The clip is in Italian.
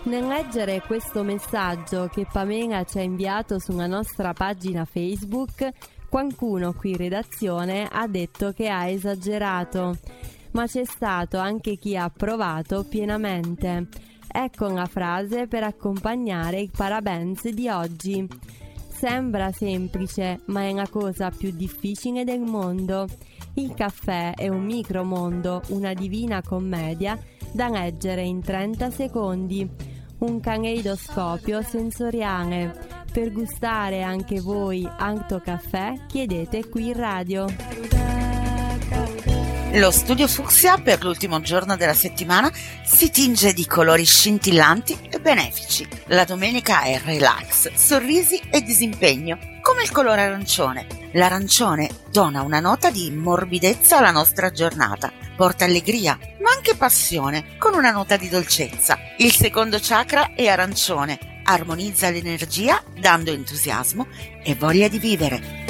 Nel leggere questo messaggio che Pamela ci ha inviato sulla nostra pagina Facebook, qualcuno qui in redazione ha detto che ha esagerato, ma c'è stato anche chi ha approvato pienamente. Ecco la frase per accompagnare il parabens di oggi. Sembra semplice, ma è la cosa più difficile del mondo. Il caffè è un micromondo, una divina commedia da leggere in 30 secondi. Un caleidoscopio sensoriale. Per gustare anche voi Alto Caffè, chiedete qui in radio. Lo studio Fucsia per l'ultimo giorno della settimana si tinge di colori scintillanti e benefici. La domenica è relax, sorrisi e disimpegno, come il colore arancione. L'arancione dona una nota di morbidezza alla nostra giornata, porta allegria, ma anche passione, con una nota di dolcezza. Il secondo chakra è arancione, armonizza l'energia dando entusiasmo e voglia di vivere.